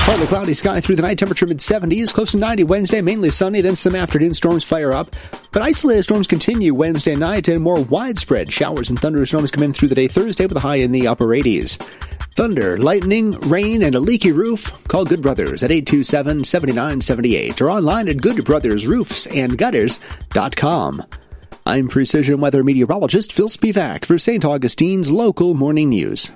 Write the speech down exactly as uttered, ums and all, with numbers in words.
Partly cloudy sky through the night, temperature mid-seventies, close to ninety Wednesday, mainly sunny, then some afternoon storms fire up. But isolated storms continue Wednesday night, and more widespread showers and thunderstorms come in through the day Thursday with a high in the upper eighties. Thunder, lightning, rain, and a leaky roof? Call Good Brothers at eight two seven, seven nine seven eight or online at good brothers roofs and gutters dot com. I'm Precision Weather Meteorologist Phil Spivak for Saint Augustine's Local Morning News.